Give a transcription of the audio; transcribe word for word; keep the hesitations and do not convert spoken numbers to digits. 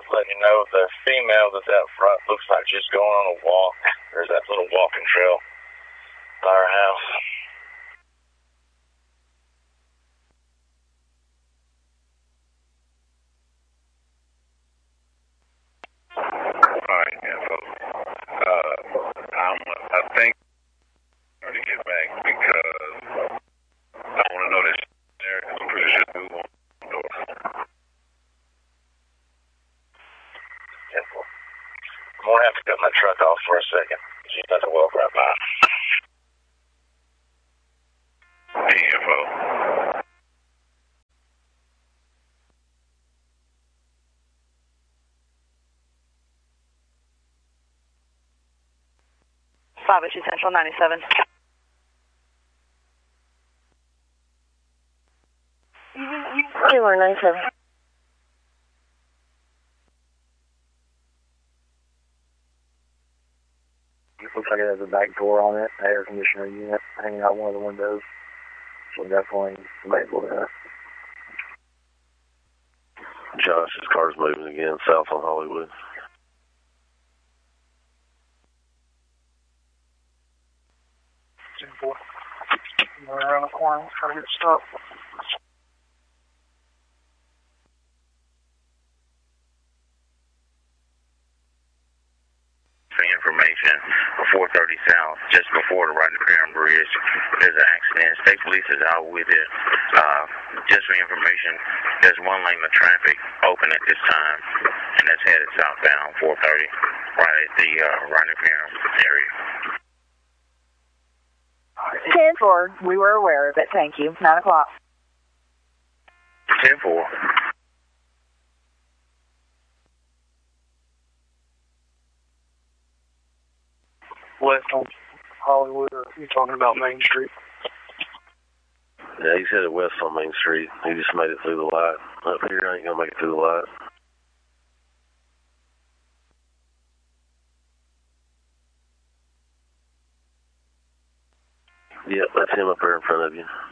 letting you know the female that's out front looks like she's going on a walk. There's that little walking trail by her house. Alright, yeah, folks. Uh, I'm, I think I'm going to get back because I want to know this there. I'm pretty sure we won't know. I'm going to have to cut my truck off for a second. She's about to walk right by. Hey, info. five oh two Central, ninety-seven. Taylor, ninety-seven. It looks like it has a back door on it, air conditioner unit hanging out one of the windows. So definitely available there. Josh, his car's moving again south on Hollywood. ten four. Going around the corner, trying to get stopped. For information, four thirty South, just before the Rodney Perrin Bridge, there's an accident. State police is out with it. Uh, just for information, there's one lane of traffic open at this time, and that's headed southbound, four thirty, right at the uh, Rodney Perrin area. ten four, we were aware of it, thank you. nine o'clock. ten four. West on Hollywood, or are you talking about Main Street? Yeah, he's headed west on Main Street. He just made it through the light. Up here, I ain't gonna make it through the light. Yep, that's him up there in front of you.